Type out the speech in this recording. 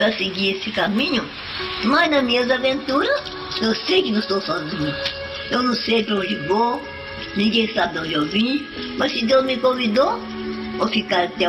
para seguir esse caminho, mas nas minhas aventuras, eu sei que não estou sozinho. Eu não sei para onde vou, ninguém sabe de onde eu vim, mas se Deus me convidou, vou ficar até